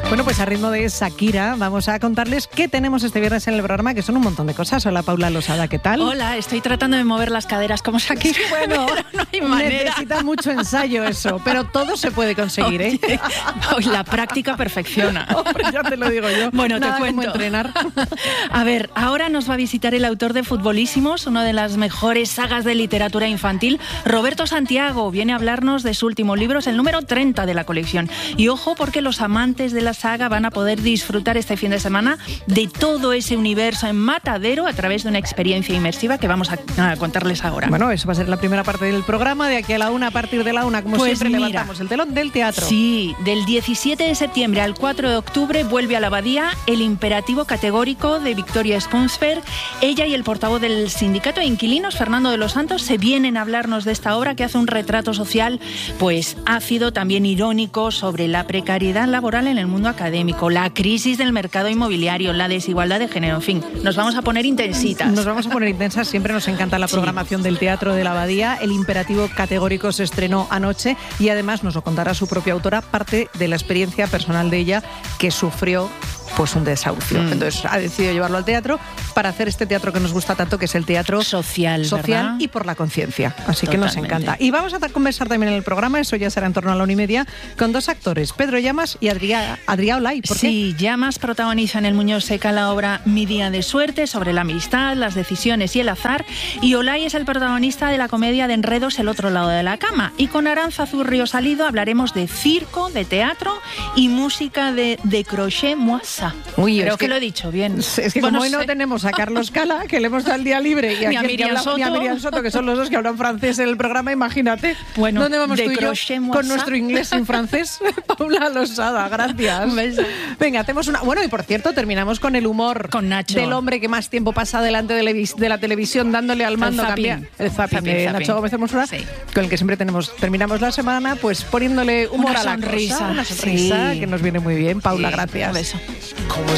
Bueno, pues a ritmo de Shakira vamos a contarles qué tenemos este viernes en el programa, que son un montón de cosas. Hola, Paula Losada, ¿qué tal? Hola, estoy tratando de mover las caderas como Shakira. Sí, bueno, no hay manera. Necesita mucho ensayo eso, pero todo se puede conseguir, ¿eh? Oye, la práctica perfecciona. Hombre, ya te lo digo yo. Bueno, Nada te cuento. como entrenar. A ver, ahora nos va a visitar el autor de Futbolísimos, una de las mejores sagas de literatura infantil, Roberto Santiago. Viene a hablarnos de su último libro, es el número 30 de la colección. Y ojo, porque los amantes de la saga van a poder disfrutar este fin de semana de todo ese universo en Matadero a través de una experiencia inmersiva que vamos a contarles ahora. Bueno, eso va a ser la primera parte del programa. De aquí a la una, a partir de la una, como Pues siempre, mira, levantamos el telón del teatro. Sí, del 17 de septiembre al 4 de octubre vuelve a la Abadía El imperativo categórico de Victoria Spunsberg. Ella y el portavoz del sindicato de inquilinos, Fernando de los Santos, se vienen a hablarnos de esta obra que hace un retrato social, pues ácido, también irónico, sobre la precariedad laboral en el mundo académico, la crisis del mercado inmobiliario, la desigualdad de género, en fin, nos vamos a poner intensitas. Nos vamos a poner intensas, siempre nos encanta la programación del Teatro de la Abadía. El imperativo categórico se estrenó anoche y además nos lo contará su propia autora, parte de la experiencia personal de ella que sufrió pues un desahucio. Entonces ha decidido llevarlo al teatro para hacer este teatro que nos gusta tanto, que es el teatro social y por la conciencia. Así Totalmente. que nos encanta. Y vamos a conversar también en el programa, eso ya será en torno a la 1:30, con dos actores, Pedro Llamas y Adrià Olay. ¿Por qué? Sí, Llamas protagoniza en El Muñoz Seca la obra Mi día de suerte, sobre la amistad, las decisiones y el azar, y Olay es el protagonista de la comedia de enredos El otro lado de la cama. Y con Arantzazu Salido hablaremos de circo, de teatro y música de crochet moisa. Uy, creo es que lo he dicho bien. Es que Bueno, como hoy no tenemos a Carlos Cala, que le hemos dado el día libre, y Ni a aquí Miriam Soto, que son los dos que hablan francés en el programa, imagínate. Bueno, ¿dónde vamos de tú y yo crochet moisa. con nuestro inglés sin francés? Paula Losada, gracias. Un beso. Venga, hacemos una... Bueno, y por cierto, terminamos con el humor Con Nacho. del hombre que más tiempo pasa delante de la televisión dándole al mando. El zapping de Nacho Gómez Hermosura, sí. con el que siempre terminamos la semana pues poniéndole humor Una a la sonrisa. cosa, una sonrisa Sí. que nos viene muy bien. Paula, Sí, gracias. un beso.